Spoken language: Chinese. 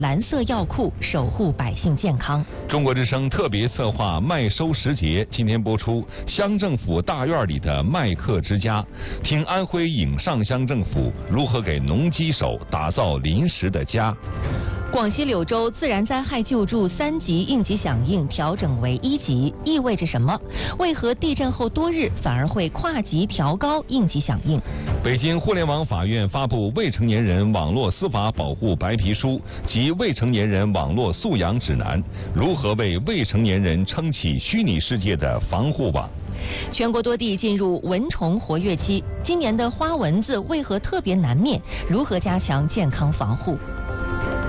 蓝色药库守护百姓健康。 中国之声特别策划麦收时节，今天播出乡政府大院里的麦客之家，听安徽颍上乡政府如何给农机手打造临时的家。 广西柳州自然灾害救助3级应急响应调整为1级，意味着什么？为何地震后多日反而会跨级调高应急响应？ 北京互联网法院发布未成年人网络司法保护白皮书及未成年人网络素养指南，如何为未成年人撑起虚拟世界的防护网？ 全国多地进入蚊虫活跃期，今年的花蚊子为何特别难灭？如何加强健康防护？